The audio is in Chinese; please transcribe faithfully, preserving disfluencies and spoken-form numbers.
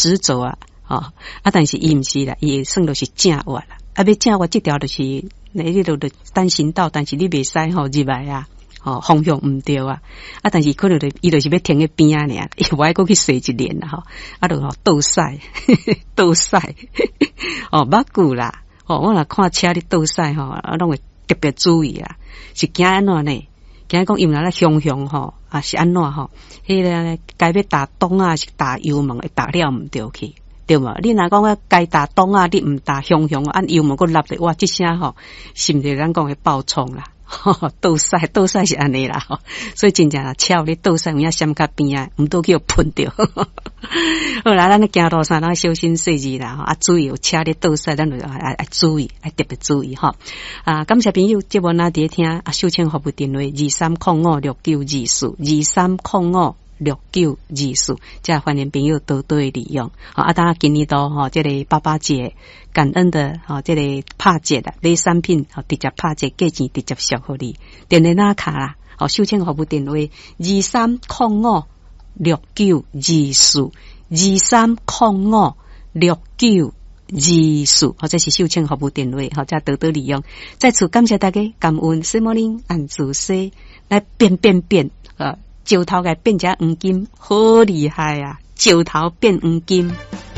直走啊，哦，啊，但是伊毋是啦，伊算作是正弯啦，啊，要正弯这条就是你度的单行道，但是你袂使吼入来啊。哦，方向唔对啊，啊，但是可能伊就是要停喺边啊尔，伊无爱过去洗一连啦吼，啊，就吼倒驶，倒驶，哦，捌久啦，哦，我若看车咧倒驶吼，啊，拢会特别注意啦，是惊安怎呢？惊讲伊若咧向向吼，啊是安怎吼？迄个该要打档啊，是打油门，会打了唔对去，对无？你若讲啊该打档啊，你唔打向向，按油门个立咧，哇，即声吼，是毋是咱讲会爆冲啦？倒驶倒驶是安尼啦，所以真正啦，车有咧倒驶有影闪较边啊，毋倒去互喷着。好啦，咱咧行路上咱小心细致啦，啊，注意有车咧倒驶，咱就爱爱注意，爱特别注意哈。啊，感谢朋友，节目那伫听啊，秀清服务电话二三零五六九二四二三零五。六九二四，即欢迎朋友多多利用。好，啊，当然今年都吼，这个爸爸节感恩的吼，这个拍节的买产品，吼直接拍节，价钱直接送互你。电话那卡啦，好，秀清服务电话二三零五六九二四二三零五六九二四，或者是秀清服务电话，好，再多多利用。再次感谢大家，感恩西摩林按主西来变变变啊！石头个变成黄金，好厉害啊！石头变黄金。